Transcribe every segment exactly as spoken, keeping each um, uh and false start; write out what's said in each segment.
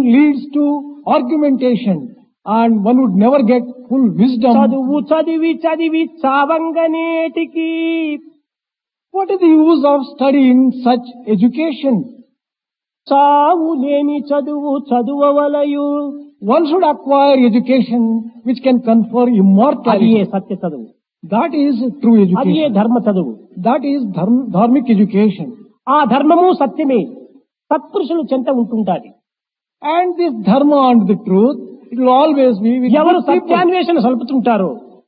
leads to argumentation and one would never get full wisdom. చదువు చదివి చదివి చావంగనేటికి What is the use of studying such education? చావు లేని చదువు చదువవలయు. One should acquire education which can confer అది immortality. ఏ సత్య చదువు, That is true అది ఏ education. ధర్మ చదువు. That is dharm- dharmic education. ఆ ధర్మము సత్యమే సత్పురుషులు చెంత ఉంటుంటాది. And this dharma and the truth, it will always be with ఎవరు good people. సత్యాన్వేషణ సలుపుతుంటారో,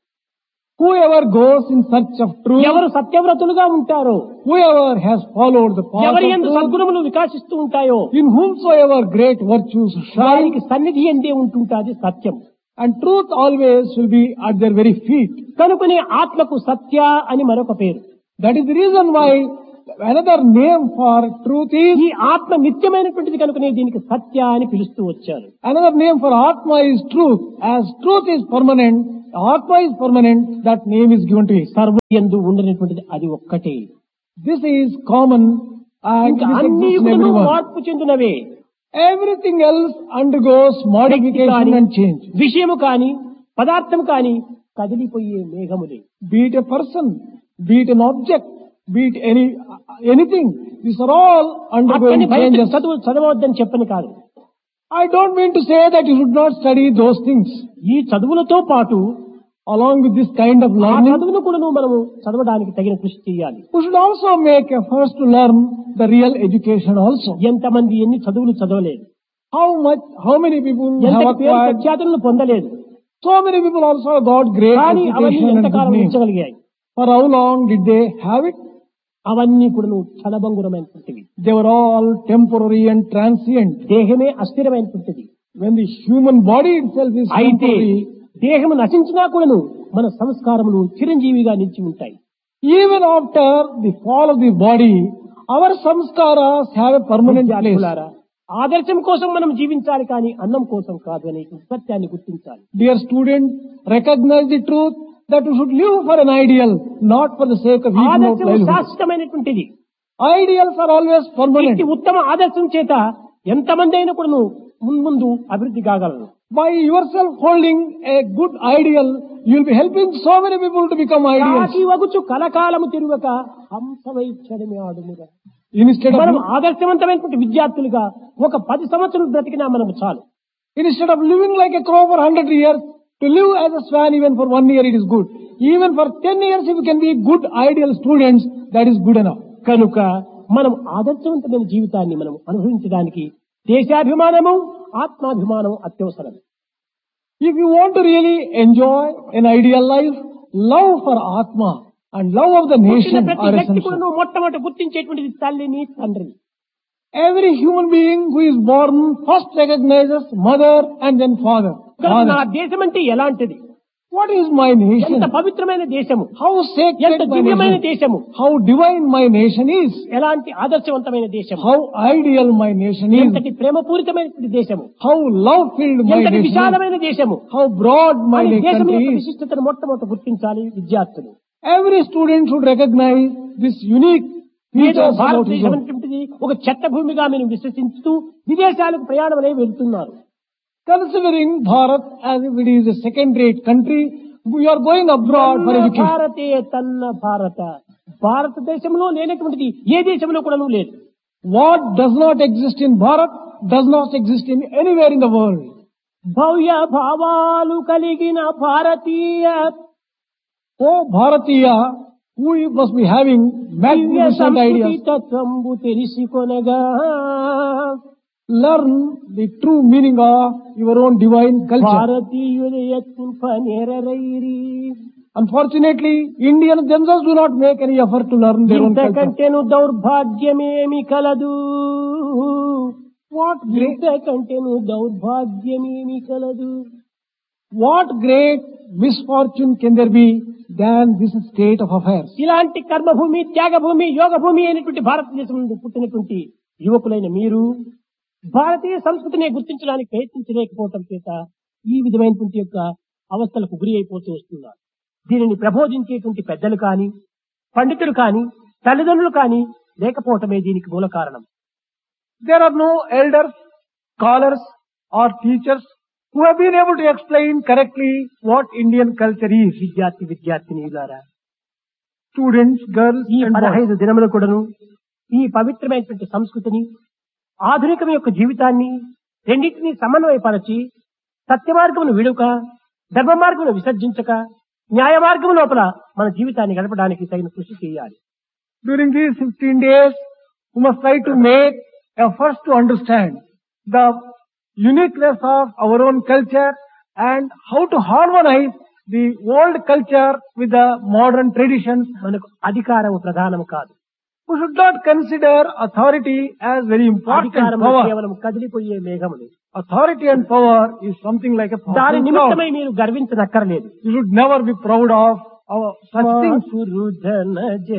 Whoever goes in search of truth, ఎవరు సత్యవ్రతులుగా ఉంటారో, whoever has followed the path ఎవరి of యందు truth, సద్గుణములు వికాసిస్తూ ఉంటాయో in whomsoever great virtues shine, వారికి సన్నిధి ఎందే ఉంటుంటాది సత్యం. and truth always will be at their very feet. కనుకనే ఆత్మకు సత్య అని మరొక పేరు. That is the reason why another name for truth is, ఈ ఆత్మ నిత్యమైనటువంటిది కనుకనే దీనికి సత్య అని పిలుస్తూ వచ్చారు. another name for Atma is truth. As truth is permanent, Atma is permanent, that name is given to it. సర్వ యందు ఉండనటువంటిది అది ఒక్కటే. This is common and ఇంకా this అన్ని exists in కూడా everyone. మార్పు చెందినవే. Everything else undergoes modification and change. విషయము కాని పదార్థం కాని కదిలిపోయే మేఘములే. Be it a person, be it an object, be it any anything, these are all undergoing అక్కని బయట changes. చదువు చదవద్దని చెప్పని కాదు. I don't mean to say that you should not study those things. ఈ చదువులతో పాటు Along with this kind of ఆ learning, చదువును కూడా మనము చదవడానికి తగిన కృషి చేయాలి. we should also make efforts to learn the real education also. ఎంతమంది ఎన్ని చదువులు చదవలేదు, How much, how many people have ఎంతటి పేరు acquired, ప్రఖ్యాతులను పొందలేదు, so many people also got great కానీ అవన్నీ education and good ఎంతకాలం name. ఉంచగలిగాయి. For how long did they have it? అవన్నీ కూడా క్షణభంగురమైనటువంటివి. They were all temporary and transient. దేహమే అస్థిరమైనటువంటిది. When the human body itself is అయితే temporary, దేహము నశించినా కూడాను మన సంస్కారములు చిరంజీవిగా నిలిచి ఉంటాయి. even after the fall of the body, our samskaras have a permanent place. విద్యార్థులారా, ఆదర్శం కోసం మనం జీవించాలి కానీ అన్నం కోసం కాదు అనే సత్యాన్ని గుర్తించాలి. Dear students, recognize the truth that you should live for an ideal, not for the sake of eating out ఆదర్శం livelihood. శాశ్వతమైనటువంటిది. Ideals are always permanent. ఇట్టి ఉత్తమ ఆదర్శం చేత ఎంతమంది అయినా కూడా మున్ముందు అభివృద్ధి కాగలరు. By yourself holding a good ideal, you will be helping so many people to become ideals. కాకి వగుచు కలకాలము తిరుగక హంసవైక్షణమే ఆడుముగా. Instead మనం of, ఆదర్శవంతమైనటువంటి విద్యార్థులుగా ఒక పది సంవత్సరాలు బ్రతికినా మనం చాలు. instead of living like a crow for hundred years, to live as a swan even for one year, it is good. Even for ten years, if you can be good ideal students, that is good enough. కనుక మనం ఆదర్శవంతమైన జీవితాన్ని మనం అనుభవించడానికి దేశాభిమానము ఆత్మాభిమానం అత్యవసరం. If you want to really enjoy an ideal life, love for Atma and love of the పుట్టిన nation ప్రతి are వ్యక్తి కూడా essential. నువ్వు మొట్టమొదటి గుర్తించేటువంటిది తల్లిని తండ్రిని. Every human being who is born first recognizes mother and then father. కనుక నా Father. దేశం అంటే ఎలాంటిది, What is my nation? ఎంత పవిత్రమైన దేశము, How sacred ఎంత my దివ్యమైన nation? దేశము, How divine my nation is? ఎలాంటి ఆదర్శవంతమైన దేశము, How ideal my nation is? ఎంతటి ప్రేమపూరితమైనటువంటి దేశము, How love-filled my ఎంతటి nation is? విశాలమైన దేశము. How broad my అని దేశం country యొక్క is? విశిష్టతను మొట్టమొదటి గుర్తించాలి విద్యార్థులు. Every student should recognize this unique ఏదో features about his భారతదేశం own. అనేటువంటిది ఒక చెత్త భూమిగా మేము విశ్వసిస్తూ విదేశాలకు ప్రయాణం అనే వెళ్తున్నారు. Considering Bharat as if it is a second-rate country, we are going abroad for తన్న education. భారతే తన్న భారత, భారతదేశంలో లేనటువంటిది ఏ దేశంలో కూడా లేదు. What does not exist in Bharat does not exist in anywhere in the world. భవ్య భావాలు కలిగిన భారతీయ Oh, Bharatiya, we must be having Divya magnificent సంస్కృతి ideas. తత్వంబు తెలిసికొనగా. Learn the true meaning of your own divine culture. భారతీయుల యత్నింప నేరరైరి. Unfortunately, Indians themselves do not make any effort to learn their own culture. ఇంతకంటేను దౌర్భాగ్యమేమి కలదు, What great, ఇంతకంటేను దౌర్భాగ్యమేమి కలదు. what great misfortune can there be than this state of affairs? ఇలాంటి కర్మభూమి, త్యాగభూమి, యోగ భూమి అయినటువంటి భారతదేశం నుండి పుట్టినటువంటి యువకులైన మీరు భారతీయ సంస్కృతిని గుర్తించడానికి ప్రయత్నించలేకపోవటం చేత ఈ విధమైనటువంటి యొక్క అవస్థలకు గురి అయిపోతూ వస్తున్నారు. దీనిని ప్రబోధించేటువంటి పెద్దలు కాని, పండితులు కాని, తల్లిదండ్రులు కాని లేకపోవటమే దీనికి మూల కారణం. There are no elders, scholars, or teachers who have been able to explain correctly what Indian culture is. విద్యార్థి విద్యార్థినిలారా, Students, girls ఈ and boys. పదహైదు దినములు కూడాను ఈ పవిత్రమైనటువంటి సంస్కృతిని, ఆధునికం యొక్క జీవితాన్ని రెండింటినీ సమన్వయపరచి సత్య మార్గమును విడుక, ధర్మ మార్గమును విసర్జించక, న్యాయ మార్గము లోపల మన జీవితాన్ని గడపడానికి తగిన కృషి చేయాలి. During these fifteen days, we must try to make efforts to understand the uniqueness of our own culture and how to harmonize the old culture with the modern traditions. మనకు అధికారము ప్రధానము కాదు. We should not consider authority as very important అధికారము power. కేవలం కదిలిపోయే మేఘములు. Authority and power is something like a దాని passing cloud. నిమిత్తమై మీరు గర్వించనక్కర్లేదు. You should never be proud of our such things. పురుధన